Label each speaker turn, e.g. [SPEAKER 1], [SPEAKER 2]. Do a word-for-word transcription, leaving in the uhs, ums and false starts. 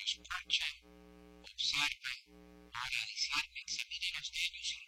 [SPEAKER 1] escuchen, observen, analicen, examinen los de ellos y